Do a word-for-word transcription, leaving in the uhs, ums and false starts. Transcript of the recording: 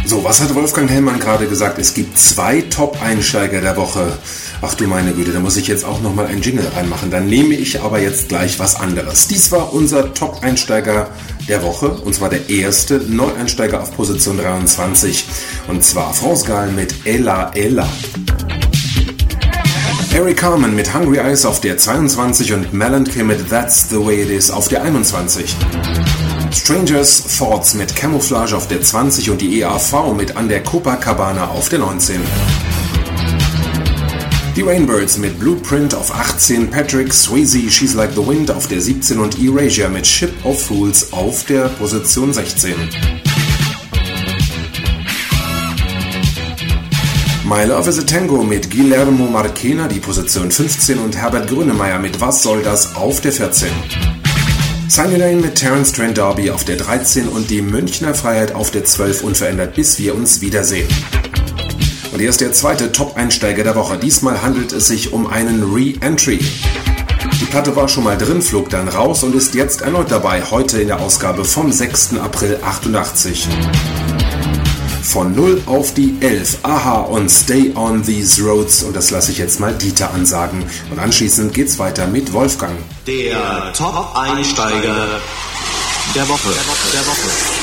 So, was hat Wolfgang Hellmann gerade gesagt? Es gibt zwei Top-Einsteiger der Woche. Ach du meine Güte, da muss ich jetzt auch nochmal einen Jingle reinmachen. Dann nehme ich aber jetzt gleich was anderes. Dies war unser Top-Einsteiger der Woche, und zwar der erste Neueinsteiger auf Position dreiundzwanzig. Und zwar France Gall mit Ella Ella. Eric Carmen mit Hungry Eyes auf der zweiundzwanzig und Malentke mit That's the Way It Is auf der einundzwanzig. Strangers Thoughts mit Camouflage auf der zwanzig und die E A V mit An der Copacabana auf der neunzehn. Die Rainbirds mit Blueprint auf achtzehn, Patrick Swayze She's Like the Wind auf der siebzehn und Erasure mit Ship of Fools auf der Position sechzehn. My Love is a Tango mit Guillermo Marchena die Position fünfzehn und Herbert Grönemeyer mit Was soll das auf der vierzehn. Sign Your Name mit Terence Trent D'Arby auf der dreizehn und die Münchner Freiheit auf der zwölf unverändert, bis wir uns wiedersehen. Und hier ist der zweite Top-Einsteiger der Woche. Diesmal handelt es sich um einen Re-Entry. Die Platte war schon mal drin, flog dann raus und ist jetzt erneut dabei, heute in der Ausgabe vom sechsten April achtundachtzig. Von null auf die elf, Aha und Stay on These Roads, und das lasse ich jetzt mal Dieter ansagen. Und anschließend geht's weiter mit Wolfgang. Der Top-Einsteiger der Woche. Der Woche. Der Woche.